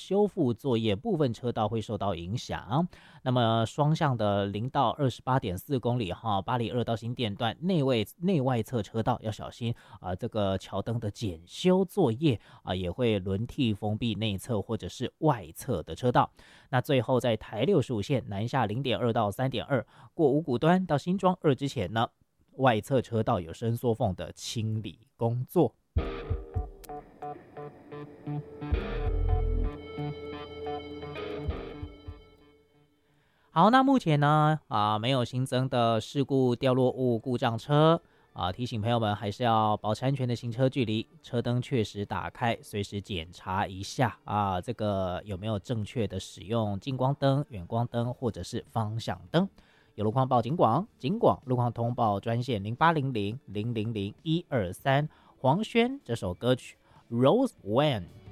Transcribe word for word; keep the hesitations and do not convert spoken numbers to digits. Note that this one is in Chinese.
修复作业，部分车道会受到影响。那么双向的零到二十八点四公里哈，巴黎二到新店段内外内外侧车道要小心啊、呃，这个桥灯的检修作业啊、呃，也会轮替封闭内侧或者是外侧的车道。那最后在台六十五线南下零点二到三点二，过五股端到新庄二之前呢，外侧车道有伸缩缝的清理工作。好，那目前呢啊没有新增的事故、掉落物、故障车啊，提醒朋友们还是要保持安全的行车距离，车灯确实打开，随时检查一下啊，这个有没有正确的使用近光灯、远光灯或者是方向灯。有路况报警广，警广路况通报专线零八零零零零零一二三。黄轩这首歌曲 Rose When